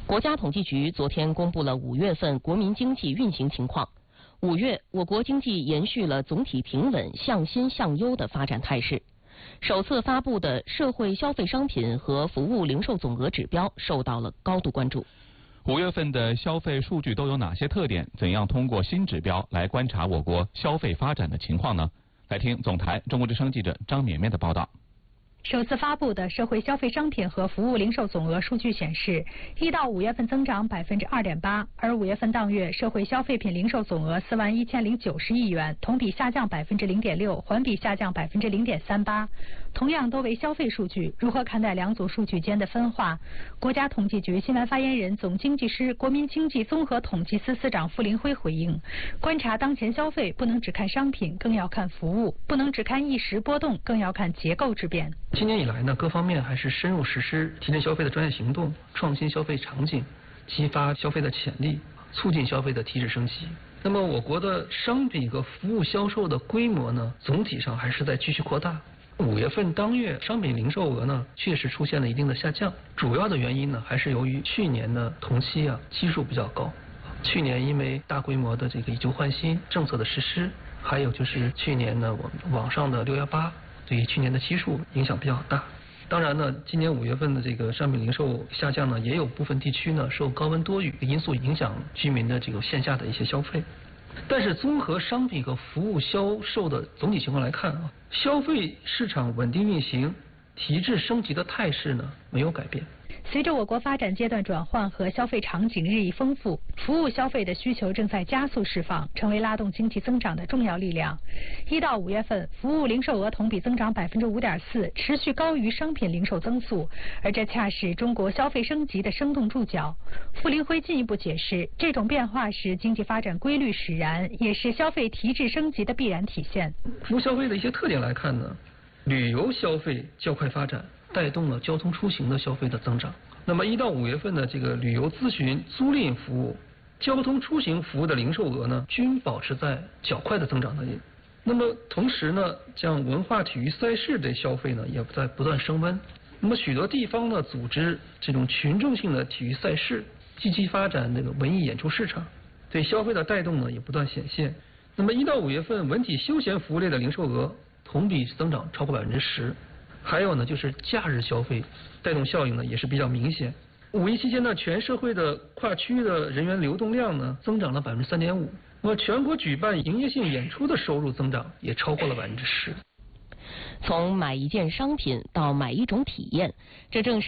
国家统计局昨天公布了5月份国民经济运行情况。5月，我国经济延续了总体平稳、向新向优的发展态势。首次发布的社会消费商品和服务零售总额指标受到了高度关注。 5月份的消费数据都有哪些特点？怎样通过新指标来观察我国消费发展的情况呢？来听总台中国之声记者张绵绵的报道。 首次发布的社会消费商品和服务零售总额数据显示，1到5月份增长2.8%，而5月份当月社会消费品零售总额41090亿元，同比下降0.6%，环比下降0.38%。同样都为消费数据，如何看待两组数据间的分化？国家统计局新闻发言人、总经济师、国民经济综合统计司司长傅林辉回应：观察当前消费，不能只看商品，更要看服务；不能只看一时波动，更要看结构之变。 今年以来呢，各方面还是深入实施提振消费的专业行动，创新消费场景，激发消费的潜力，促进消费的提质升级。那么我国的商品和服务销售的规模呢，总体上还是在继续扩大。5月份当月商品零售额呢，确实出现了一定的下降，主要的原因呢，还是由于去年的同期基数比较高。去年因为大规模的这个以旧换新政策的实施，还有就是去年呢，我们网上的618。对于去年的基数影响比较大。当然呢，今年5月份的这个商品零售下降呢，也有部分地区呢受高温多雨的因素影响居民的这个线下的一些消费。但是综合商品和服务销售的总体情况来看消费市场稳定运行、提质升级的态势呢没有改变。 随着我国发展阶段转换和消费场景日益丰富，服务消费的需求正在加速释放，成为拉动经济增长的重要力量。1到5月份，服务零售额同比增长5.4%，持续高于商品零售增速，而这恰是中国消费升级的生动注脚。傅林辉进一步解释，这种变化是经济发展规律使然，也是消费提质升级的必然体现。 服务消费的一些特点来看呢，旅游消费较快发展，带动了交通出行的消费的增长。那么1到5月份的这个旅游咨询、租赁服务、交通出行服务的零售额呢，均保持在较快的增长当中。那么同时呢，像文化体育赛事的消费呢，也在不断升温。那么许多地方呢，组织这种群众性的体育赛事，积极发展这个文艺演出市场，对消费的带动呢也不断显现。那么1到5月份文体休闲服务类的零售额同比增长超过10%。还有呢，就是假日消费带动效应呢也是比较明显。5一期间呢，全社会的跨区的人员流动量呢增长了3.5%，那么全国举办营业性演出的收入增长也超过了10%。 从买一件商品到买一种体验，这正是